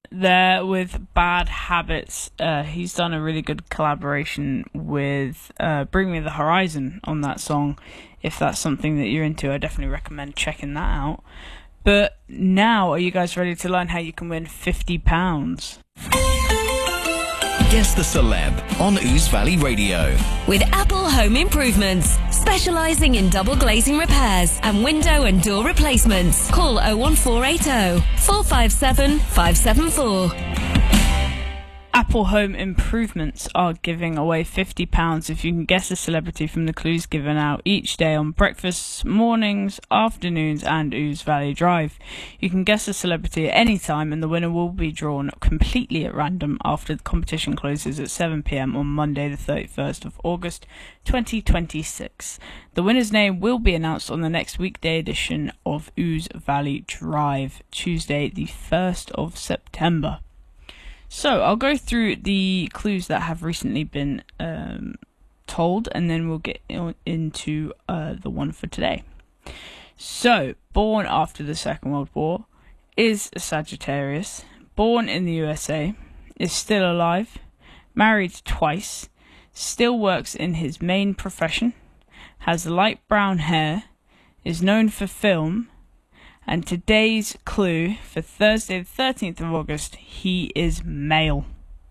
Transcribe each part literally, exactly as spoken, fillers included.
there with Bad Habits. Uh, he's done a really good collaboration with uh, Bring Me the Horizon on that song. If that's something that you're into, I definitely recommend checking that out. But now, are you guys ready to learn how you can win fifty pounds? Guess the Celeb on Ooze Valley Radio. With Apple Home Improvements, specialising in double glazing repairs and window and door replacements. Call oh one four eight oh, four five seven, five seven four. Apple Home Improvements are giving away fifty pounds if you can guess a celebrity from the clues given out each day on breakfasts, mornings, afternoons and Ooze Valley Drive. You can guess a celebrity at any time and the winner will be drawn completely at random after the competition closes at seven p m on Monday the thirty-first of August twenty twenty-six. The winner's name will be announced on the next weekday edition of Ooze Valley Drive, Tuesday the first of September. So, I'll go through the clues that have recently been um, told, and then we'll get in, into uh, the one for today. So, born after the Second World War, is a Sagittarius, born in the U S A, is still alive, married twice, still works in his main profession, has light brown hair, is known for film, and today's clue for Thursday the thirteenth of August, he is male.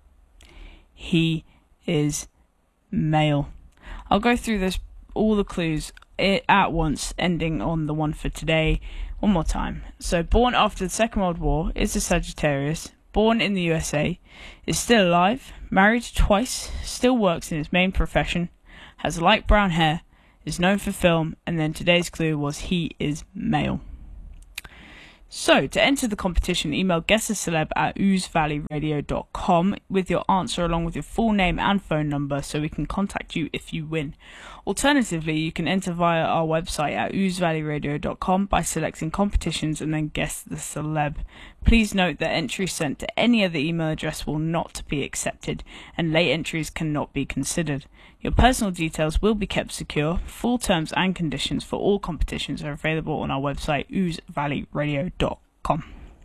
He is male. I'll go through this all the clues at once, ending on the one for today one more time. So, born after the Second World War, is a Sagittarius, born in the U S A, is still alive, married twice, still works in his main profession, has light brown hair, is known for film, and then today's clue was he is male. So, to enter the competition, email guessaceleb at ooze valley radio dot com with your answer along with your full name and phone number so we can contact you if you win. Alternatively, you can enter via our website at ooze valley radio dot com by selecting competitions and then guess the celeb. Please note that entries sent to any other email address will not be accepted and late entries cannot be considered. Your personal details will be kept secure. Full terms and conditions for all competitions are available on our website ooze valley radio dot com.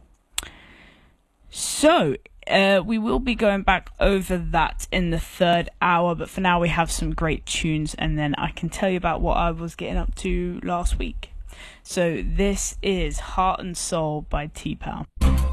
So, uh, we will be going back over that in the third hour, but for now we have some great tunes and then I can tell you about what I was getting up to last week. So this is Heart and Soul by T-Pow.